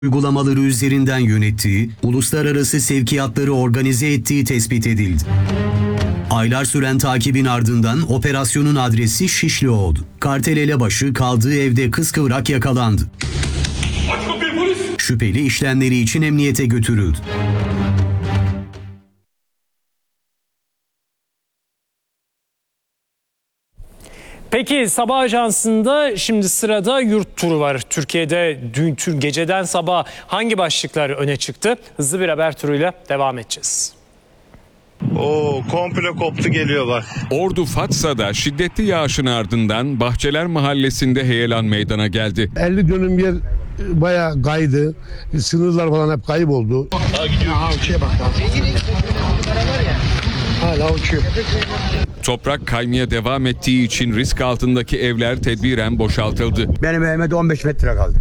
uygulamaları üzerinden yönettiği, uluslararası sevkiyatları organize ettiği tespit edildi. Aylar süren takibin ardından operasyonun adresi Şişli oldu. Kartel elebaşı kaldığı evde kıskıvrak yakalandı. Şüpheli işlemleri için emniyete götürüldü. Peki sabah ajansında şimdi sırada yurt turu var. Türkiye'de dün geceden sabah hangi başlıklar öne çıktı? Hızlı bir haber turuyla devam edeceğiz. Komple koptu geliyor bak. Ordu Fatsa'da şiddetli yağışın ardından Bahçeler Mahallesi'nde heyelan meydana geldi. 50 dönüm yer bayağı kaydı. Sınırlar falan hep kayboldu. Hala uçuyor. Toprak kaymaya devam ettiği için risk altındaki evler tedbiren boşaltıldı. Benim evime de 15 metre kaldı.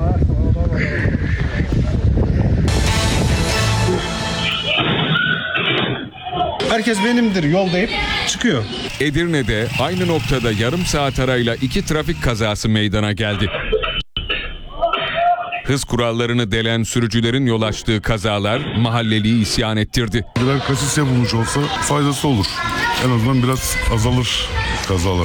Herkes benimdir yol deyip çıkıyor. Edirne'de aynı noktada yarım saat arayla 2 trafik kazası meydana geldi. Hız kurallarını delen sürücülerin yol açtığı kazalar mahalleliyi isyan ettirdi. Birer kasis yapılmış olsa faydası olur. En azından biraz azalır kazalar.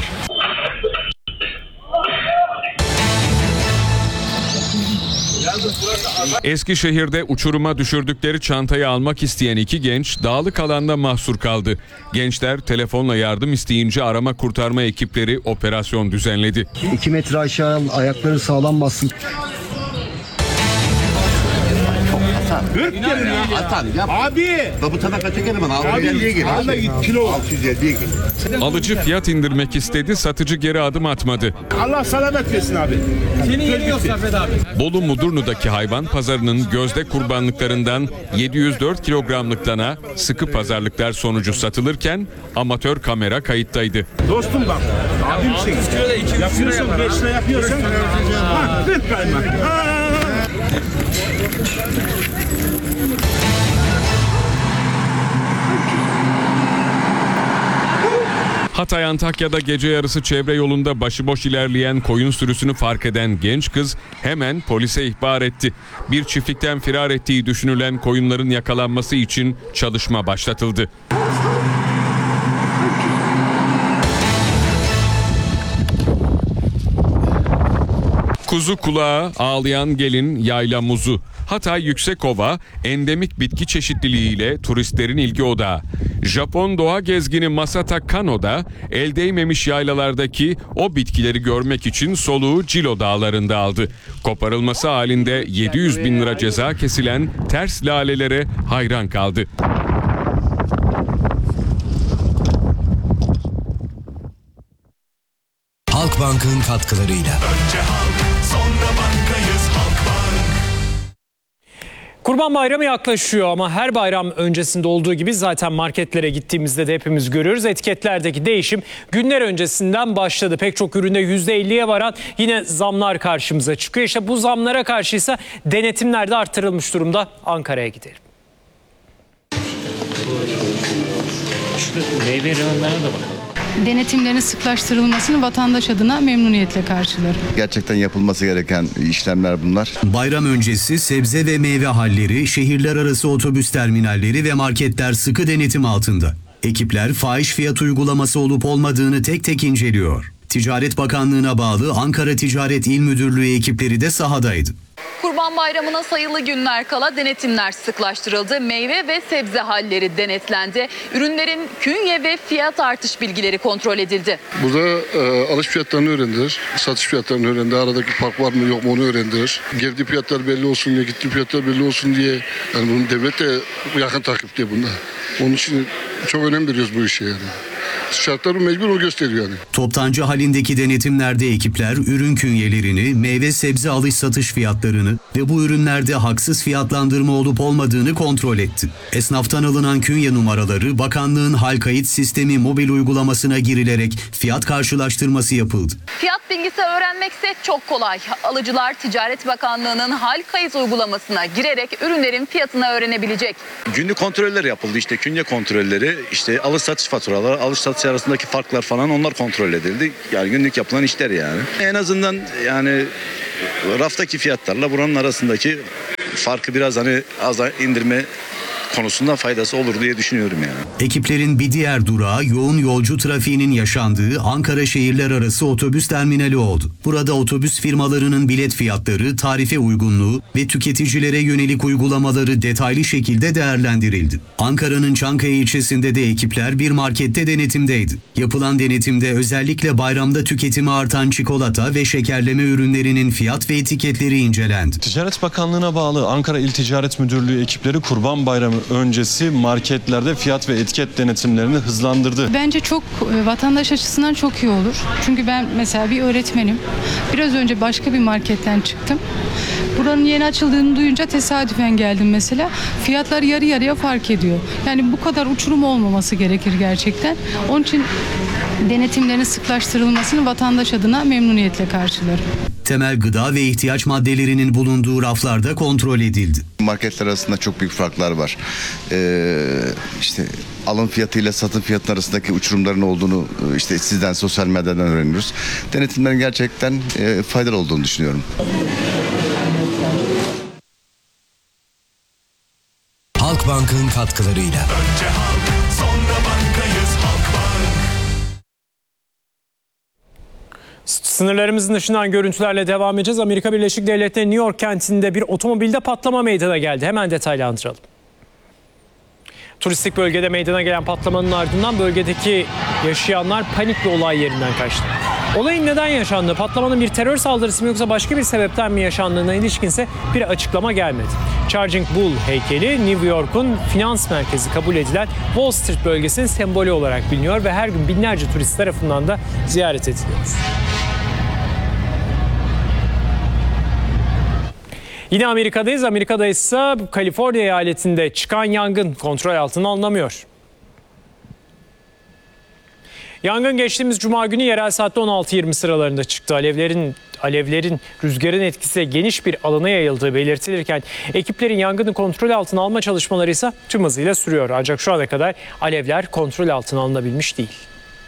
Eskişehir'de uçuruma düşürdükleri çantayı almak isteyen 2 genç dağlık alanda mahsur kaldı. Gençler telefonla yardım isteyince arama kurtarma ekipleri operasyon düzenledi. 2 metre aşağı ayakları sağlam bassın. Abi. Bu tabaka çekelim bana. 650'ye gel. Kilo 650'ye gel. Alıcı fiyat indirmek istedi, satıcı geri adım atmadı. Allah selamet versin abi. Seni yeniyor Saffet abi. Bolu Mudurnu'daki hayvan pazarının gözde kurbanlıklarından 704 kilogramlık dana sıkı pazarlıklar sonucu satılırken amatör kamera kayıttaydı. Dostum bak. Abimsin. Yapıyorsun 5 lira yapıyorsan. Ha, 40 kaymak. Hatay Antakya'da gece yarısı çevre yolunda başıboş ilerleyen koyun sürüsünü fark eden genç kız hemen polise ihbar etti. Bir çiftlikten firar ettiği düşünülen koyunların yakalanması için çalışma başlatıldı. Kuzu kulağı, ağlayan gelin, yayla muzu. Hatay Yüksekova endemik bitki çeşitliliğiyle turistlerin ilgi odağı. Japon doğa gezgini Masata Kano da el değmemiş yaylalardaki o bitkileri görmek için soluğu Cilo dağlarında aldı. Koparılması halinde 700 bin lira ceza kesilen ters lalelere hayran kaldı. Halkbank'ın katkılarıyla. Önce halk, sonra bankayız Halkbank. Kurban Bayramı yaklaşıyor ama her bayram öncesinde olduğu gibi zaten marketlere gittiğimizde de hepimiz görüyoruz. Etiketlerdeki değişim günler öncesinden başladı. Pek çok üründe %50'ye varan yine zamlar karşımıza çıkıyor. İşte bu zamlara karşıysa denetimler de artırılmış durumda. Ankara'ya gidelim. Meyve ürünlerine de bakalım. Denetimlerin sıklaştırılmasını vatandaş adına memnuniyetle karşılarım. Gerçekten yapılması gereken işlemler bunlar. Bayram öncesi sebze ve meyve halleri, şehirler arası otobüs terminalleri ve marketler sıkı denetim altında. Ekipler fahiş fiyat uygulaması olup olmadığını tek tek inceliyor. Ticaret Bakanlığı'na bağlı Ankara Ticaret İl Müdürlüğü ekipleri de sahadaydı. Kurban Bayramı'na sayılı günler kala denetimler sıklaştırıldı. Meyve ve sebze halleri denetlendi. Ürünlerin künye ve fiyat artış bilgileri kontrol edildi. Burada alış fiyatlarını öğrendiler, satış fiyatlarını öğrendi. Aradaki fark var mı yok mu onu öğrendiler. Girdiği fiyatlar belli olsun diye, gittiği fiyatlar belli olsun diye. Yani bunun devlet de yakın takipte bunda. Onun için çok önem veriyoruz bu işe yani. Şartları mecbur o gösteriyor yani. Toptancı halindeki denetimlerde ekipler ürün künyelerini, meyve sebze alış satış fiyatlarını ve bu ürünlerde haksız fiyatlandırma olup olmadığını kontrol etti. Esnaftan alınan künye numaraları bakanlığın hal kayıt sistemi mobil uygulamasına girilerek fiyat karşılaştırması yapıldı. Fiyat bilgisi öğrenmekse çok kolay. Alıcılar Ticaret Bakanlığı'nın hal kayıt uygulamasına girerek ürünlerin fiyatını öğrenebilecek. Günlük kontroller yapıldı, işte künye kontrolleri, işte alış satış faturaları, alış satış arasındaki farklar falan, onlar kontrol edildi. Yani günlük yapılan işler yani. En azından yani raftaki fiyatlarla buranın arasındaki farkı biraz hani az indirme konusunda faydası olur diye düşünüyorum yani. Ekiplerin bir diğer durağı yoğun yolcu trafiğinin yaşandığı Ankara şehirler arası otobüs terminali oldu. Burada otobüs firmalarının bilet fiyatları, tarife uygunluğu ve tüketicilere yönelik uygulamaları detaylı şekilde değerlendirildi. Ankara'nın Çankaya ilçesinde de ekipler bir markette denetimdeydi. Yapılan denetimde özellikle bayramda tüketimi artan çikolata ve şekerleme ürünlerinin fiyat ve etiketleri incelendi. Ticaret Bakanlığı'na bağlı Ankara İl Ticaret Müdürlüğü ekipleri Kurban Bayramı öncesi marketlerde fiyat ve etiket denetimlerini hızlandırdı. Bence çok vatandaş açısından çok iyi olur. Çünkü ben mesela bir öğretmenim. Biraz önce başka bir marketten çıktım. Buranın yeni açıldığını duyunca tesadüfen geldim mesela. Fiyatlar yarı yarıya fark ediyor. Yani bu kadar uçurum olmaması gerekir gerçekten. Onun için denetimlerin sıklaştırılmasını vatandaş adına memnuniyetle karşılarım. Temel gıda ve ihtiyaç maddelerinin bulunduğu raflarda kontrol edildi. Marketler arasında çok büyük farklar var. İşte alım fiyatıyla satım fiyatı arasındaki uçurumların olduğunu işte sizden, sosyal medyadan öğreniyoruz. Denetimlerin gerçekten faydalı olduğunu düşünüyorum. Halkbank'ın katkılarıyla. Önce halk, sonra bankayız Halkbank. Sınırlarımızın dışından görüntülerle devam edeceğiz. Amerika Birleşik Devletleri New York kentinde bir otomobilde patlama meydana geldi. Hemen detaylandıralım. Turistik bölgede meydana gelen patlamanın ardından bölgedeki yaşayanlar panikle olay yerinden kaçtı. Olayın neden yaşandığı, patlamanın bir terör saldırısı mı yoksa başka bir sebepten mi yaşandığına ilişkinse bir açıklama gelmedi. Charging Bull heykeli New York'un finans merkezi kabul edilen Wall Street bölgesinin sembolü olarak biliniyor ve her gün binlerce turist tarafından da ziyaret ediliyor. Yine Amerika'dayız. Amerika'da ise Kaliforniya eyaletinde çıkan yangın kontrol altına alınamıyor. Yangın geçtiğimiz Cuma günü yerel saatte 16:20 sıralarında çıktı. Alevlerin rüzgarın etkisiyle geniş bir alana yayıldığı belirtilirken ekiplerin yangını kontrol altına alma çalışmaları ise tüm hızıyla sürüyor. Ancak şu ana kadar alevler kontrol altına alınabilmiş değil.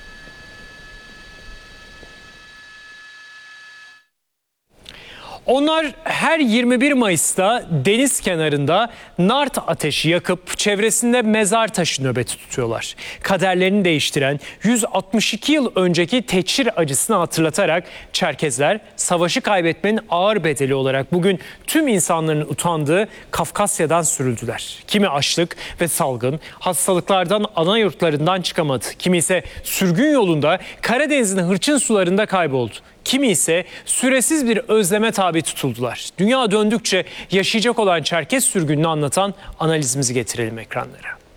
Onlar her 21 Mayıs'ta deniz kenarında nart ateşi yakıp çevresinde mezar taşı nöbeti tutuyorlar. Kaderlerini değiştiren 162 yıl önceki teçhir acısını hatırlatarak Çerkezler savaşı kaybetmenin ağır bedeli olarak bugün tüm insanların utandığı Kafkasya'dan sürüldüler. Kimi açlık ve salgın, hastalıklardan ana yurtlarından çıkamadı. Kimi ise sürgün yolunda Karadeniz'in hırçın sularında kayboldu. Kimi ise süresiz bir özleme tabi tutuldular. Dünya döndükçe yaşayacak olan Çerkez sürgününü anlatan analizimizi getirelim ekranlara.